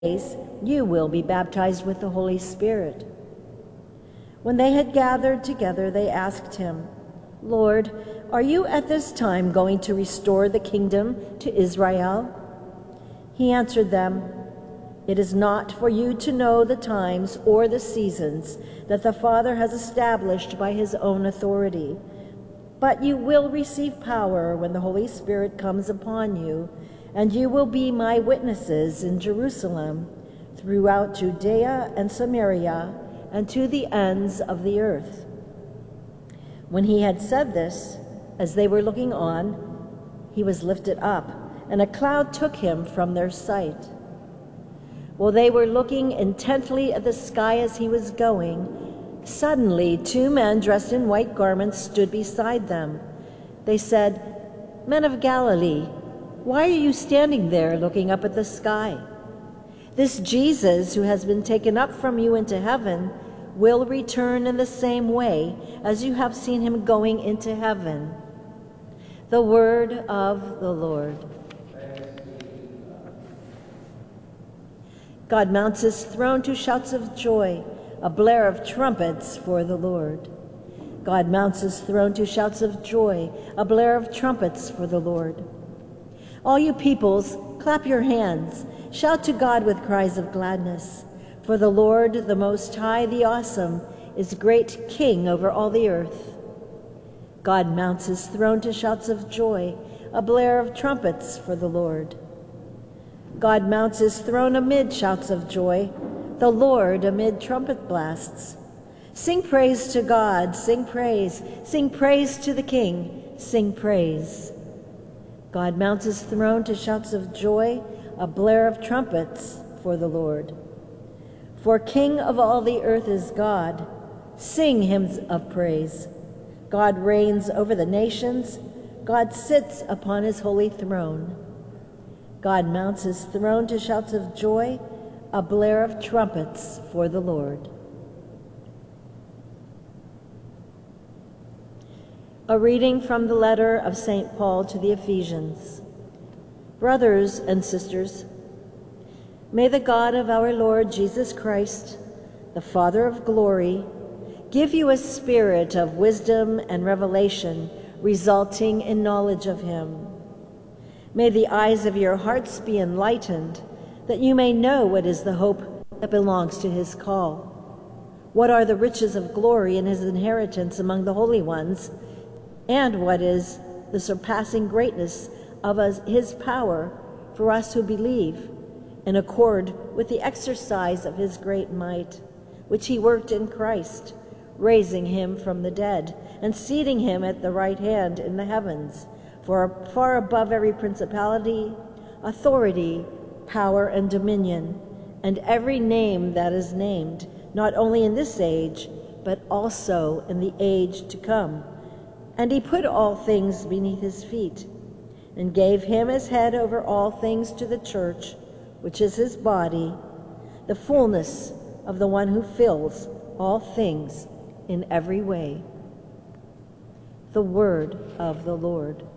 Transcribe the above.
days you will be baptized with the Holy Spirit." When they had gathered together, they asked him, "Lord, are you at this time going to restore the kingdom to Israel?" He answered them, "It is not for you to know the times or the seasons that the Father has established by his own authority, but you will receive power when the Holy Spirit comes upon you, and you will be my witnesses in Jerusalem, throughout Judea and Samaria, and to the ends of the earth." When he had said this, as they were looking on, he was lifted up, and a cloud took him from their sight. While they were looking intently at the sky as he was going, suddenly 2 men dressed in white garments stood beside them. They said, "Men of Galilee, why are you standing there looking up at the sky? This Jesus who has been taken up from you into heaven will return in the same way as you have seen him going into heaven." The word of the Lord. God mounts his throne to shouts of joy, a blare of trumpets for the Lord. God mounts his throne to shouts of joy, a blare of trumpets for the Lord. All you peoples, clap your hands, shout to God with cries of gladness. For the Lord, the Most High, the Awesome, is great King over all the earth. God mounts his throne to shouts of joy, a blare of trumpets for the Lord. God mounts his throne amid shouts of joy, the Lord amid trumpet blasts. Sing praise to God, sing praise to the King, sing praise. God mounts his throne to shouts of joy, a blare of trumpets for the Lord. For King of all the earth is God. Sing hymns of praise. God reigns over the nations. God sits upon his holy throne. God mounts his throne to shouts of joy, a blare of trumpets for the Lord. A reading from the letter of St. Paul to the Ephesians. Brothers and sisters, may the God of our Lord Jesus Christ, the Father of glory, give you a spirit of wisdom and revelation resulting in knowledge of him. May the eyes of your hearts be enlightened, that you may know what is the hope that belongs to his call. What are the riches of glory in his inheritance among the holy ones, and what is the surpassing greatness of his power for us who believe, in accord with the exercise of his great might, which he worked in Christ, raising him from the dead and seating him at the right hand in the heavens, far above every principality, authority, power, and dominion, and every name that is named, not only in this age, but also in the age to come. And he put all things beneath his feet, and gave him as head over all things to the church, which is his body, the fullness of the one who fills all things in every way. The word of the Lord.